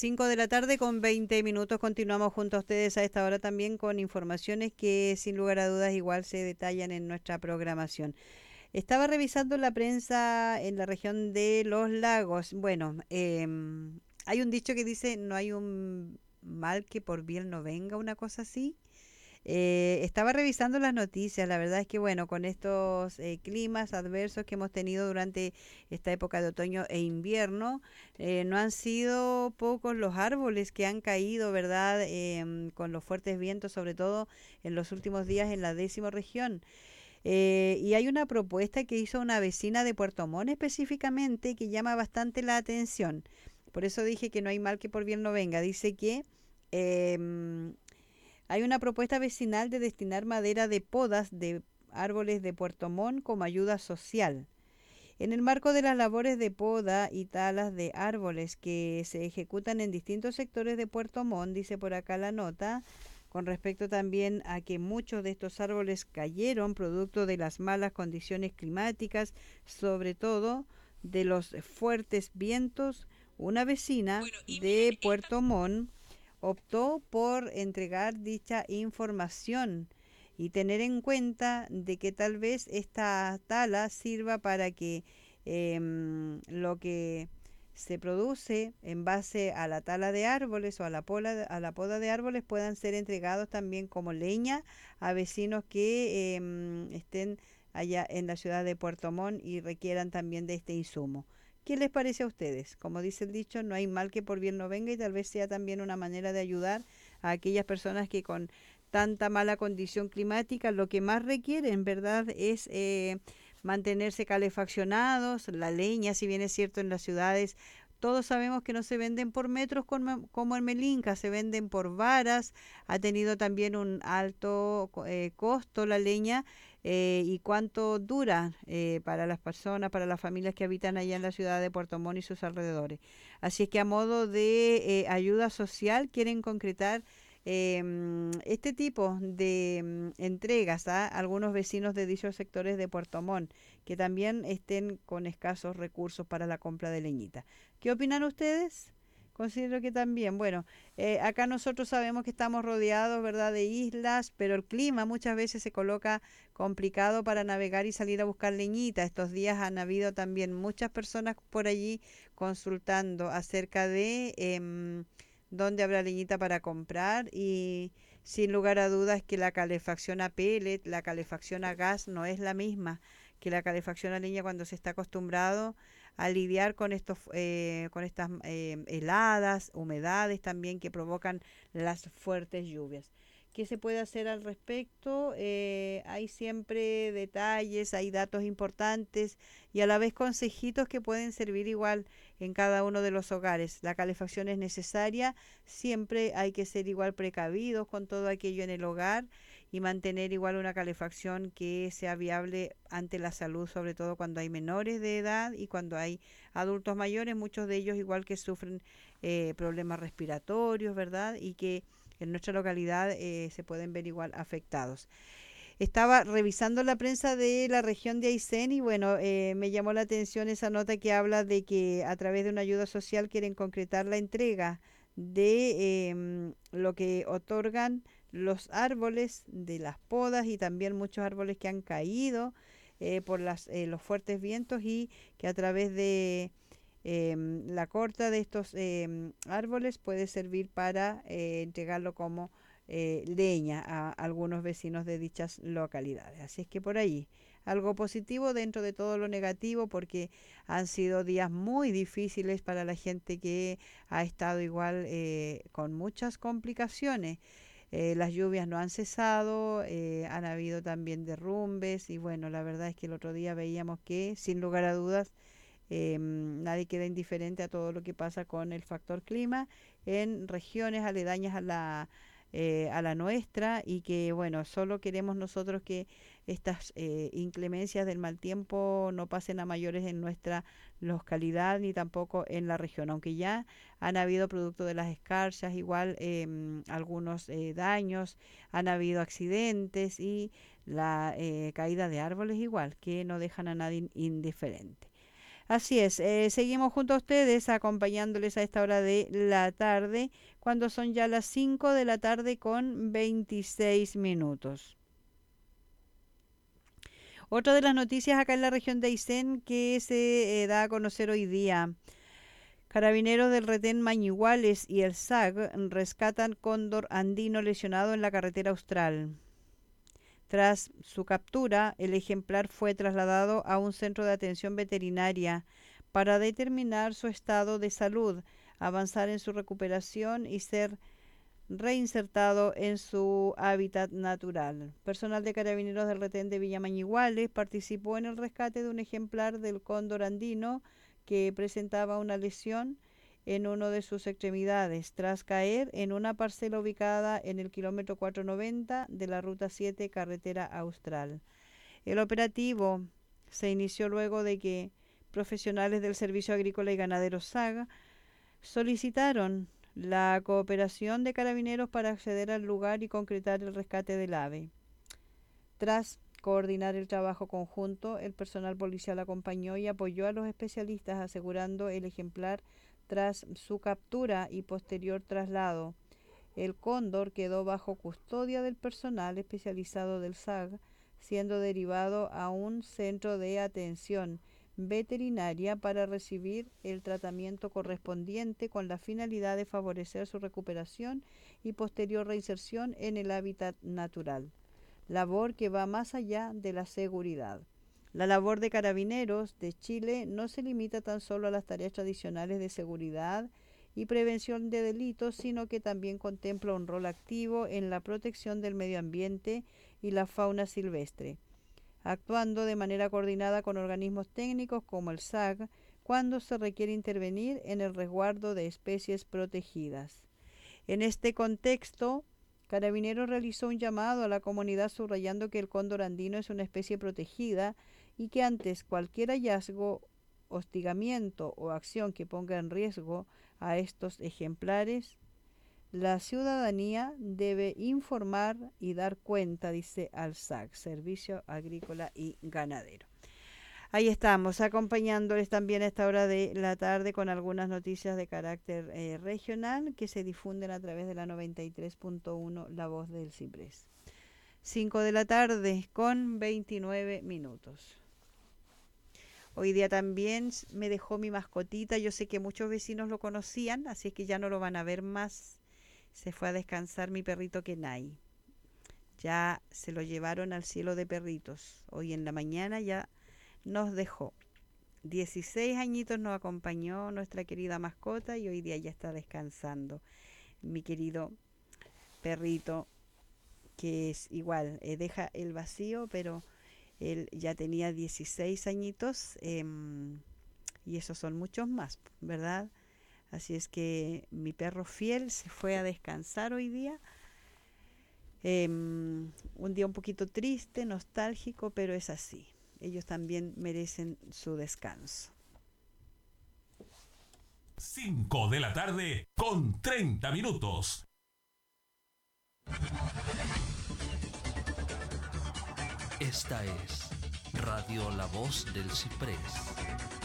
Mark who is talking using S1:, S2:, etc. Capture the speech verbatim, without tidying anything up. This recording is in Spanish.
S1: cinco de la tarde con veinte minutos. Continuamos junto a ustedes a esta hora también con informaciones que sin lugar a dudas igual se detallan en nuestra programación. Estaba revisando la prensa en la región de Los Lagos. Bueno, em, hay un dicho que dice no hay un mal que por bien no venga, una cosa así. Eh, estaba revisando las noticias, la verdad es que bueno, con estos eh, climas adversos que hemos tenido durante esta época de otoño e invierno, eh, no han sido pocos los árboles que han caído, ¿verdad? Em, con los fuertes vientos, sobre todo en los últimos días en la décima región. Eh, y hay una propuesta que hizo una vecina de Puerto Montt específicamente que llama bastante la atención. Por eso dije que no hay mal que por bien no venga. Dice que... em, hay una propuesta vecinal de destinar madera de podas de árboles de Puerto Montt como ayuda social. En el marco de las labores de poda y talas de árboles que se ejecutan en distintos sectores de Puerto Montt, dice por acá la nota, con respecto también a que muchos de estos árboles cayeron producto de las malas condiciones climáticas, sobre todo de los fuertes vientos, una vecina
S2: Bueno, y miren,
S1: de
S2: esta
S1: Puerto Montt optó por entregar dicha información y tener en cuenta de que tal vez esta tala sirva para que em, lo que se produce en base a la tala de árboles o a la, pola, a la poda de árboles puedan ser entregados también como leña a vecinos que em, estén allá en la ciudad de Puerto Montt y requieran también de este insumo. ¿Qué les parece a ustedes? Como dice el dicho, no hay mal que por bien no venga y tal vez sea también una manera de ayudar a aquellas personas que con tanta mala condición climática lo que más requieren, ¿verdad? Es eh, mantenerse calefaccionados, la leña, si bien es cierto en las ciudades. Todos sabemos que no se venden por metros como, como en Melinca, se venden por varas, ha tenido también un alto eh, costo la leña eh, y cuánto dura eh, para las personas, para las familias que habitan allá en la ciudad de Puerto Montt y sus alrededores. Así es que a modo de eh, ayuda social quieren concretar eh, este tipo de mm, entregas a algunos vecinos de dichos sectores de Puerto Montt que también estén con escasos recursos para la compra de leñita. ¿Qué opinan ustedes? Considero que también, bueno, eh, acá nosotros sabemos que estamos rodeados, ¿verdad?, de islas, pero el clima muchas veces se coloca complicado para navegar y salir a buscar leñita. Estos días han habido también muchas personas por allí consultando acerca de eh, dónde habrá leñita para comprar y sin lugar a dudas que la calefacción a pellet, la calefacción a gas no es la misma que la calefacción a leña cuando se está acostumbrado a lidiar con estos eh, con estas eh, heladas, humedades también que provocan las fuertes lluvias. ¿Qué se puede hacer al respecto? Eh, hay siempre detalles, hay datos importantes y a la vez consejitos que pueden servir igual en cada uno de los hogares. La calefacción es necesaria, siempre hay que ser igual precavidos con todo aquello en el hogar y mantener igual una calefacción que sea viable ante la salud, sobre todo cuando hay menores de edad y cuando hay adultos mayores, muchos de ellos igual que sufren eh, problemas respiratorios, ¿verdad? Y que en nuestra localidad eh, se pueden ver igual afectados. Estaba revisando la prensa de la región de Aysén y bueno, eh, me llamó la atención esa nota que habla de que a través de una ayuda social quieren concretar la entrega de eh, lo que otorgan los árboles de las podas y también muchos árboles que han caído eh, por las, eh, los fuertes vientos y que a través de eh, la corta de estos eh, árboles puede servir para eh, entregarlo como eh, leña a algunos vecinos de dichas localidades. Así es que por ahí algo positivo dentro de todo lo negativo porque han sido días muy difíciles para la gente que ha estado igual eh, con muchas complicaciones. Eh, las lluvias no han cesado, eh, han habido también derrumbes y bueno, la verdad es que el otro día veíamos que sin lugar a dudas eh, nadie queda indiferente a todo lo que pasa con el factor clima en regiones aledañas a la, eh, a la nuestra y que, bueno, solo queremos nosotros que estas eh, inclemencias del mal tiempo no pasen a mayores en nuestra localidad ni tampoco en la región, aunque ya han habido producto de las escarchas, igual eh, algunos eh, daños, han habido accidentes y la eh, caída de árboles igual, que no dejan a nadie indiferente. Así es, eh, seguimos junto a ustedes acompañándoles a esta hora de la tarde, cuando son ya las cinco de la tarde con veintiséis minutos. Otra de las noticias acá en la región de Aysén que se eh, da a conocer hoy día. Carabineros del retén Mañiguales y el S A G rescatan cóndor andino lesionado en la carretera austral. Tras su captura, el ejemplar fue trasladado a un centro de atención veterinaria para determinar su estado de salud, avanzar en su recuperación y ser reinsertado en su hábitat natural. Personal de Carabineros del retén de Villamañiguales participó en el rescate de un ejemplar del cóndor andino que presentaba una lesión en una de sus extremidades tras caer en una parcela ubicada en el kilómetro cuatrocientos noventa de la ruta siete carretera austral. El operativo se inició luego de que profesionales del Servicio Agrícola y Ganadero S A G solicitaron la cooperación de Carabineros para acceder al lugar y concretar el rescate del ave. Tras coordinar el trabajo conjunto, el personal policial acompañó y apoyó a los especialistas asegurando el ejemplar tras su captura y posterior traslado. El cóndor quedó bajo custodia del personal especializado del S A G, siendo derivado a un centro de atención veterinaria para recibir el tratamiento correspondiente con la finalidad de favorecer su recuperación y posterior reinserción en el hábitat natural, labor que va más allá de la seguridad. La labor de Carabineros de Chile no se limita tan solo a las tareas tradicionales de seguridad y prevención de delitos, sino que también contempla un rol activo en la protección del medio ambiente y la fauna silvestre, actuando de manera coordinada con organismos técnicos como el S A G cuando se requiere intervenir en el resguardo de especies protegidas. En este contexto, Carabineros realizó un llamado a la comunidad subrayando que el cóndor andino es una especie protegida y que antes cualquier hallazgo, hostigamiento o acción que ponga en riesgo a estos ejemplares, la ciudadanía debe informar y dar cuenta, dice al S A G, Servicio Agrícola y Ganadero. Ahí estamos, acompañándoles también a esta hora de la tarde con algunas noticias de carácter eh, regional que se difunden a través de la noventa y tres punto uno La Voz del Ciprés. cinco de la tarde con veintinueve minutos. Hoy día también me dejó mi mascotita, yo sé que muchos vecinos lo conocían, así es que ya no lo van a ver más. Se fue a descansar mi perrito Kenai. Ya se lo llevaron al cielo de perritos. Hoy en la mañana ya nos dejó. dieciséis añitos nos acompañó nuestra querida mascota y hoy día ya está descansando. Mi querido perrito, que es igual, eh, deja el vacío, pero él ya tenía dieciséis añitos eh, y esos son muchos más, ¿verdad? Así es que mi perro fiel se fue a descansar hoy día. Eh, un día un poquito triste, nostálgico, pero es así. Ellos también merecen su descanso.
S2: cinco de la tarde con treinta minutos.
S3: Esta es Radio La Voz del Ciprés.